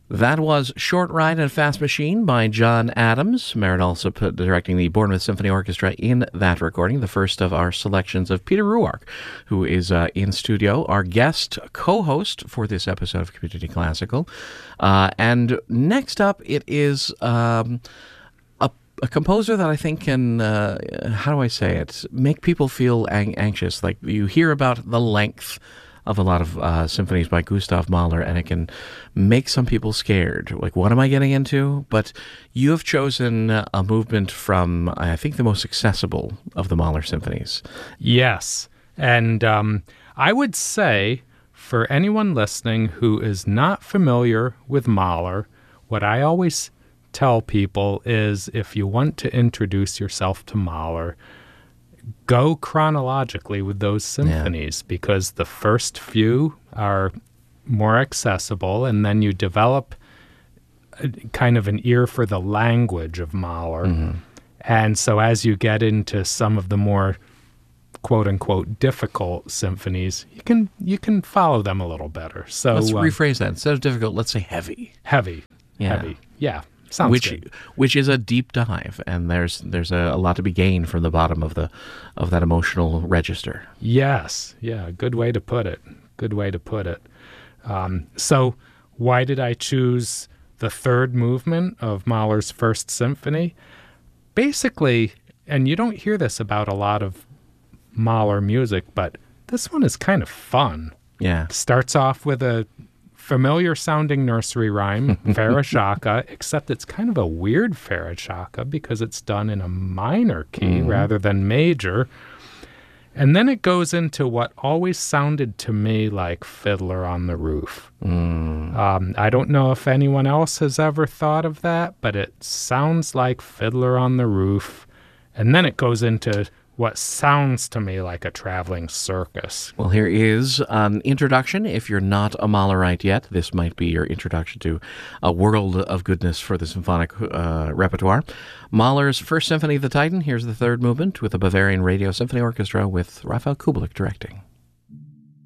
That was Short Ride and Fast Machine by John Adams. Merritt also directing the Bournemouth Symphony Orchestra in that recording, the first of our selections of Peter Ruark, who is in studio, our guest co-host for this episode of Community Classical. And next up, it is a composer that I think can, how do I say it, make people feel anxious. Like you hear about the length of a lot of symphonies by Gustav Mahler, and it can make some people scared. Like, what am I getting into? But you have chosen a movement from, I think, the most accessible of the Mahler symphonies. Yes, and I would say, for anyone listening who is not familiar with Mahler, what I always tell people is, if you want to introduce yourself to Mahler, go chronologically with those symphonies, because the first few are more accessible, and then you develop kind of an ear for the language of Mahler. Mm-hmm. And so as you get into some of the more quote-unquote difficult symphonies, you can follow them a little better. So let's rephrase that. Instead of difficult, let's say heavy. Heavy. Yeah. Sounds good. Which is a deep dive, and there's a lot to be gained from the bottom of that emotional register. Yes, good way to put it. So why did I choose the third movement of Mahler's First Symphony? Basically, and you don't hear this about a lot of Mahler music, but this one is kind of fun. Yeah, starts off with a familiar-sounding nursery rhyme, Farashaka, except it's kind of a weird Farashaka because it's done in a minor key rather than major. And then it goes into what always sounded to me like Fiddler on the Roof. I don't know if anyone else has ever thought of that, but it sounds like Fiddler on the Roof. And then it goes into what sounds to me like a traveling circus. Well, here is an introduction. If you're not a Mahlerite yet, this might be your introduction to a world of goodness for the symphonic repertoire. Mahler's First Symphony of the Titan. Here's the third movement with the Bavarian Radio Symphony Orchestra with Raphael Kubelik directing.